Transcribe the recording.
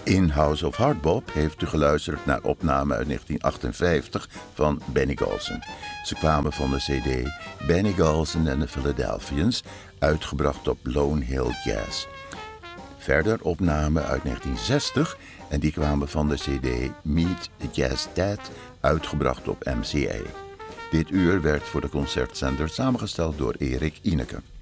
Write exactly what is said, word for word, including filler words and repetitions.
In House of Hardbop heeft u geluisterd naar opname uit negentien achtenvijftig van Benny Golson. Ze kwamen van de cd Benny Golson and the Philadelphians, uitgebracht op Lone Hill Jazz. Verder opnamen uit negentien zestig en die kwamen van de cd Meet the Jazz Dad, uitgebracht op M C A. Dit uur werd voor de concertzender samengesteld door Erik Ineke.